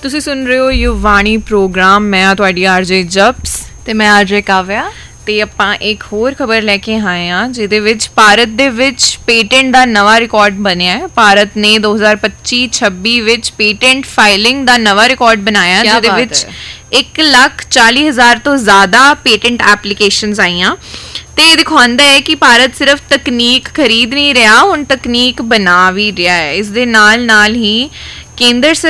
ਤੁਸੀਂ ਸੁਣ ਰਹੇ ਹੋ ਯੁਵਾਣੀ ਪ੍ਰੋਗਰਾਮ। ਮੈਂ ਤੁਹਾਡੀ ਆਰਜੇ ਜਪਸ ਤੇ ਮੈਂ ਆਰਜੇ ਕਾਵਿਆ। ਤੇ ਆਪਾਂ ਇੱਕ ਹੋਰ ਖਬਰ ਲੈ ਕੇ ਆਏ ਹਾਂ ਜਿਹਦੇ ਵਿੱਚ ਭਾਰਤ ਦੇ ਵਿੱਚ ਪੇਟੈਂਟ ਦਾ ਨਵਾਂ ਰਿਕਾਰਡ ਬਣਿਆ ਹੈ। ਭਾਰਤ ਨੇ 2025-26 ਵਿੱਚ ਪੇਟੈਂਟ ਫਾਈਲਿੰਗ ਦਾ ਨਵਾਂ ਰਿਕਾਰਡ ਬਣਾਇਆ, ਜਿਹਦੇ ਵਿੱਚ 1,40,000 ਤੋਂ ਜ਼ਿਆਦਾ ਪੇਟੈਂਟ ਐਪਲੀਕੇਸ਼ਨਸ ਆਈਆਂ। ਤੇ ਇਹ ਦਿਖਾਉਂਦਾ ਹੈ ਕਿ ਭਾਰਤ ਸਿਰਫ ਤਕਨੀਕ ਖਰੀਦ ਨਹੀਂ ਰਿਹਾ, ਹੁਣ ਤਕਨੀਕ ਬਣਾ ਵੀ ਰਿਹਾ ਹੈ। ਇਸ ਦੇ ਨਾਲ ਨਾਲ ਹੀ ਕੇਂਦਰ